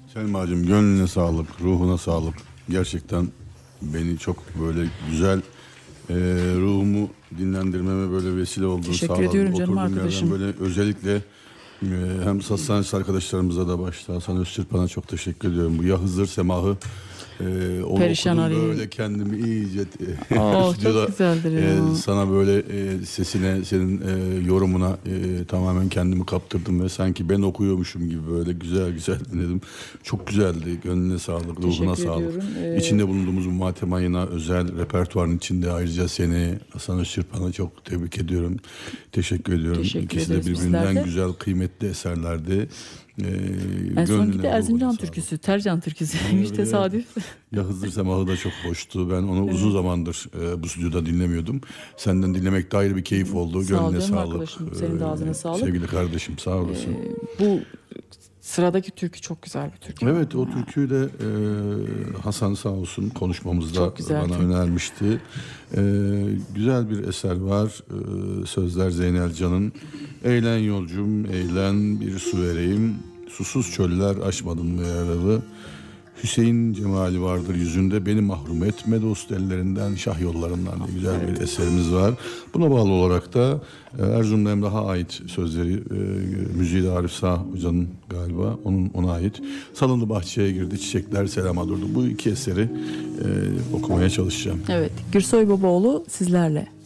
Selma'cığım, gönlüne sağlık, ruhuna sağlık. Gerçekten beni çok böyle güzel, ruhumu dinlendirmeme böyle vesile olduğunu Teşekkür sağladın. ediyorum canım Oturduğum yerden arkadaşım. böyle özellikle hem satranç arkadaşlarımıza da başta Hasan Öztürk'e çok teşekkür ediyorum. Bu Ya Hızır Semah'ı onu Perişan okudum, arayı. böyle kendimi iyice Oh, stüdyoda çok güzeldir ya. sana böyle sesine, senin yorumuna tamamen kendimi kaptırdım ve sanki ben okuyormuşum gibi böyle güzel güzel dinledim. Çok güzeldi. Gönlüne sağlık, ruhuna Teşekkür sağlık. ediyorum. İçinde bulunduğumuz bu Matem ayına özel repertuarın içinde ayrıca seni, Hasan Öztürk'e çok tebrik ediyorum. Teşekkür ediyorum. Teşekkür İkisi de ederiz birbirinden bizler de. güzel, kıymetli eserlerdi. En son Gönlüne, bir de Erzincan ruhuna türküsü, Tercan türküsü. Hiç Evet. tesadüf. Ya Hızır Semahı da çok hoştu. Ben onu uzun zamandır bu stüdyoda dinlemiyordum. Senden dinlemek de ayrı bir keyif oldu. Sağ ol Gönlüne canım sağlık. arkadaşım. Senin de ağzına sağlık. Sevgili kardeşim, sağ olasın. Bu sıradaki türkü çok güzel bir türkü. Evet, o türküyü de Hasan sağ olsun konuşmamızda Çok güzel bana türkü. önermişti. Güzel bir eser var. Sözler Zeynel Can'ın. Eğlen yolcum, eğlen bir su vereyim. Susuz çöller aşmadın mı yaralı. Hüseyin cemali vardır yüzünde, beni mahrum etme dost ellerinden, şah yollarından diye güzel bir eserimiz var. Buna bağlı olarak da Erzurumlu Emrah'a ait sözleri, müziği de Arif Sağ Hoca'nın galiba, ona ait. Salındı bahçeye girdi, çiçekler selama durdu. Bu iki eseri okumaya çalışacağım. Evet, Gürsoy Babaoğlu sizlerle.